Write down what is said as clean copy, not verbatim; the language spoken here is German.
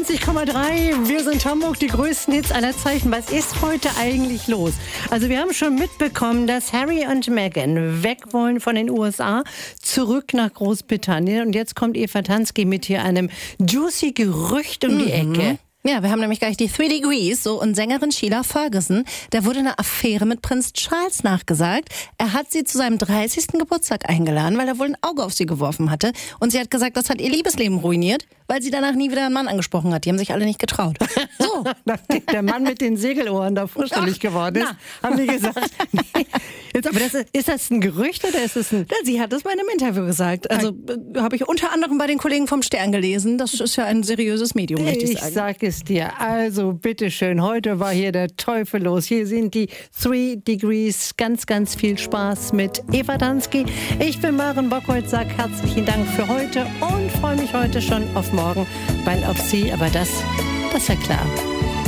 94,3. Wir sind Hamburg, die größten Hits aller Zeiten. Was ist heute eigentlich los? Also wir haben schon mitbekommen, dass Harry und Meghan weg wollen von den USA, zurück nach Großbritannien. Und jetzt kommt Eva Tansky mit hier einem juicy Gerücht um die Ecke. Ja, wir haben nämlich gleich die 3 Degrees, so, und Sängerin Sheila Ferguson, der wurde eine Affäre mit Prinz Charles nachgesagt. Er hat sie zu seinem 30. Geburtstag eingeladen, weil er wohl ein Auge auf sie geworfen hatte. Und sie hat gesagt, das hat ihr Liebesleben ruiniert, weil sie danach nie wieder einen Mann angesprochen hat. Die haben sich alle nicht getraut. So. Nachdem der Mann mit den Segelohren da vorstellig geworden ist, haben die gesagt, nee. Jetzt, aber ist das ein Gerücht oder ist es ein... Sie hat das bei einem Interview gesagt. Also habe ich unter anderem bei den Kollegen vom Stern gelesen. Das ist ja ein seriöses Medium, möchte ich sagen. Ich sag es dir. Also bitteschön, heute war hier der Teufel los. Hier sind die 3 Degrees. Ganz, ganz viel Spaß mit Eva Tansky. Ich bin Maren Bockholz, sag herzlichen Dank für heute und freue mich heute schon auf morgen, weil auf Sie, aber das ist ja klar.